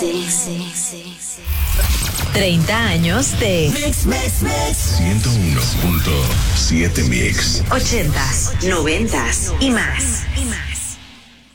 30 años de Mix. 101.7 Mix. 80s, 90s y más.